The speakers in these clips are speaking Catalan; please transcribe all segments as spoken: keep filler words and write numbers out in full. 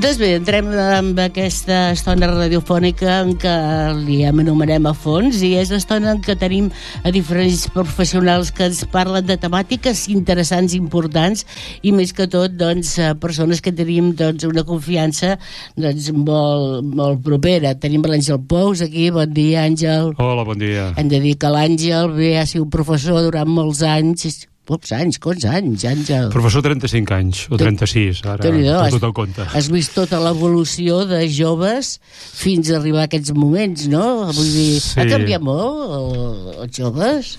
Doncs bé, entrem amb aquesta estona radiofònica en què li anomenem a fons, i és l'estona en què tenim a diferents professionals que ens parlen de temàtiques interessants, importants, i més que tot, doncs, persones que tenim, doncs, una confiança, doncs, molt, molt propera. Tenim l'Àngel Pous aquí. Bon dia, Àngel. Hola, bon dia. Hem de dir que l'Àngel ve a ser un professor durant molts anys. Pocs anys, quants anys, Àngel? Professor trenta-cinc anys, o trenta-sis, ara tot el compte. Has vist tota l'evolució de joves fins a arribar a aquests moments, no? Vull dir, sí. Ha canviat molt els joves?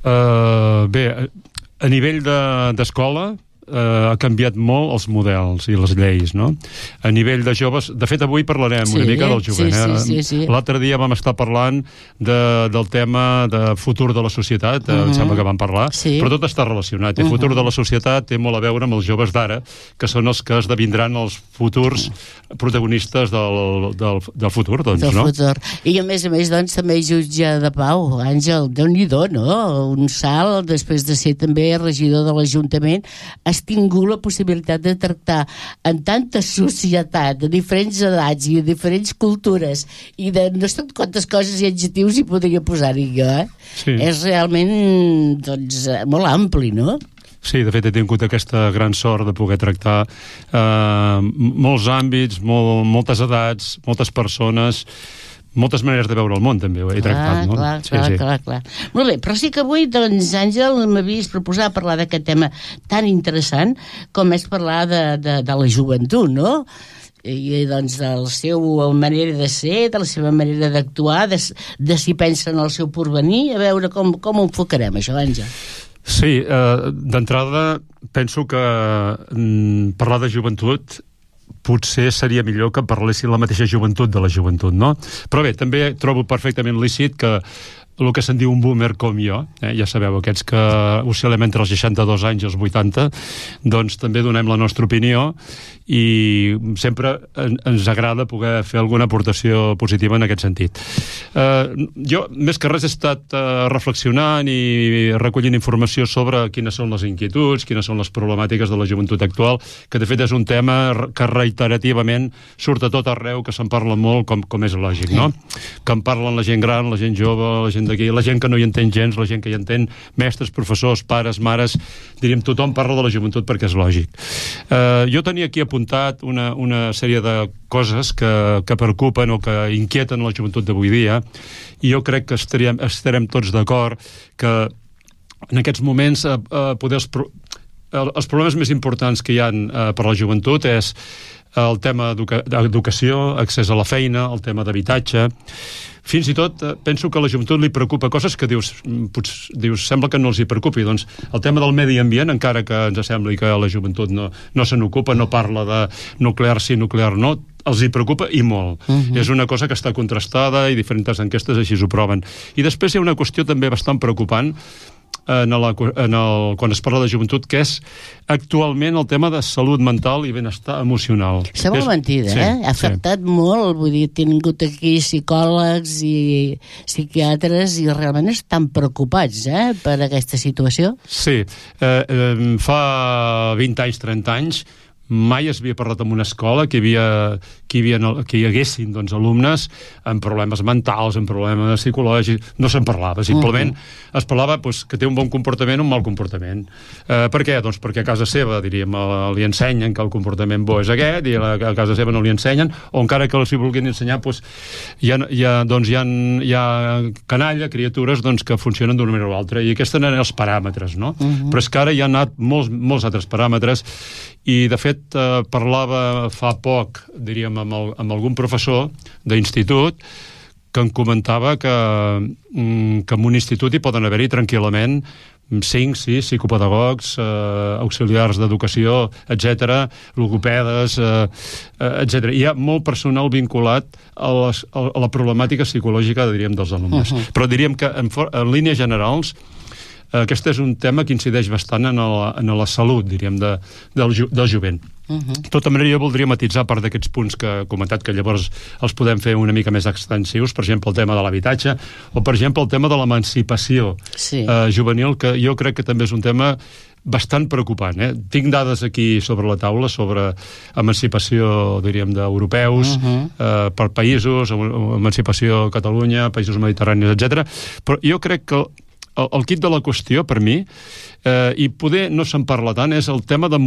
Uh, bé, a nivell d'escola, de, Uh, ha canviat molt els models i les lleis, no? A nivell de joves, de fet avui parlarem sí, una mica del jovent, sí, eh? sí, sí, sí. L'altre dia vam estar parlant de, del tema de futur de la societat, uh -huh. em sembla que vam parlar, sí. Però tot està relacionat. El uh -huh. futur de la societat té molt a veure amb els joves d'ara, que són els que esdevindran els futurs protagonistes del, del, del futur, doncs, del no? Futur. I a més a més, doncs, també jutge de pau, Àngel, Déu-n'hi-do, no? Un salt, després de ser també regidor de l'Ajuntament, has tingut la possibilitat de tractar en tanta societat, de diferents edats i de diferents cultures, i de no sé quantes coses i adjectius hi podria posar-hi jo, eh? Sí. És realment, doncs, molt ampli, no? Sí, de fet he tingut aquesta gran sort de poder tractar eh, molts àmbits, molt, moltes edats, moltes persones, moltes maneres de veure el món, també ho he tractat, no? Clar, sí, clar, sí. clar, clar. Molt bé, però sí que avui, doncs, Àngel, m'havies proposat parlar d'aquest tema tan interessant com és parlar de, de, de la joventut, no? I, doncs, de la seva manera de ser, de la seva manera d'actuar, de, de si pensa en el seu porvenir. A veure com, com ho enfocarem, això, Àngel. Sí, eh, d'entrada penso que mm, parlar de joventut potser seria millor que parlessin la mateixa joventut de la joventut, no? Però bé, també trobo perfectament lícit que el que se'n diu un boomer com jo, eh, ja sabeu, aquests que oscil·lem entre els seixanta-dos anys i els vuitanta, doncs també donem la nostra opinió i sempre en, ens agrada poder fer alguna aportació positiva en aquest sentit. Eh, jo, més que res, he estat eh, reflexionant i recollint informació sobre quines són les inquietuds, quines són les problemàtiques de la joventut actual, que de fet és un tema que reiterativament surt a tot arreu, que se'n parla molt, com, com és lògic, no? Que en parlen la gent gran, la gent jove, la gent d'aquí, la gent que no hi entén gens, la gent que hi entén, mestres, professors, pares, mares, diríem, tothom parla de la joventut perquè és lògic. Eh, jo tenia aquí apuntat una, una sèrie de coses que, que preocupen o que inquieten la joventut d'avui dia, i jo crec que estaríem, estarem tots d'acord que en aquests moments eh, eh, poder els, pro, els problemes més importants que hi ha eh, per a la joventut és el tema d'educació, accés a la feina, el tema d'habitatge. Fins i tot eh, penso que a la joventut li preocupa coses que dius, pots, dius, sembla que no els hi preocupi. Doncs el tema del medi ambient, encara que ens sembli que la joventut no, no se n'ocupa, no parla de nuclear sí, nuclear no, els hi preocupa i molt. Uh-huh. És una cosa que està contrastada i diferents enquestes així ho proven. I després hi ha una qüestió també bastant preocupant en la, en el, quan es parla de joventut, que és actualment el tema de salut mental i benestar emocional. Sembla és, mentida, sí, eh? Ha afectat sí. molt, vull dir, he tingut aquí psicòlegs i psiquiatres i realment estan preocupats, eh, per aquesta situació. Sí, eh, eh, fa vint anys, trenta anys, mai es havia parlat en una escola que hi, havia, que hi, havia, que hi haguessin doncs, alumnes amb problemes mentals, amb problemes psicològics, no se'n parlava, simplement uh-huh. es parlava doncs, que té un bon comportament o un mal comportament. Eh, per què? Doncs perquè a casa seva, diríem, li ensenyen que el comportament bo és aquest i a casa seva no li ensenyen, o encara que els hi vulguin ensenyar, doncs, hi, ha, hi, ha, doncs, hi, ha, hi ha canalla, criatures doncs, que funcionen d'una manera o altra, i aquests eren els paràmetres, no? Uh-huh. Però és que ara hi ha anat molts, molts altres paràmetres, i de fet eh, parlava fa poc, diríem, amb, el, amb algun professor d'institut que em comentava que, mm, que en un institut hi poden haver-hi tranquil·lament cinc, sis psicopedagogs, eh, auxiliars d'educació, etcètera, logopedes, eh, etcètera. Hi ha molt personal vinculat a, les, a la problemàtica psicològica, diríem, dels alumnes. Uh-huh. Però diríem que en, for, en línies generals aquest és un tema que incideix bastant en la, en la salut, diríem, de, del, ju, del jovent. Uh-huh. De tota manera, jo voldria matitzar part d'aquests punts que he comentat, que llavors els podem fer una mica més extensius, per exemple, el tema de l'habitatge, o, per exemple, el tema de l'emancipació sí. eh, juvenil, que jo crec que també és un tema bastant preocupant. Eh? Tinc dades aquí sobre la taula sobre emancipació, diríem, d'europeus, uh-huh. eh, per països, emancipació a Catalunya, països mediterranis, etcètera. Però jo crec que el, el kit de la qüestió, per mi, eh, i poder no se'n parla tant, és el tema de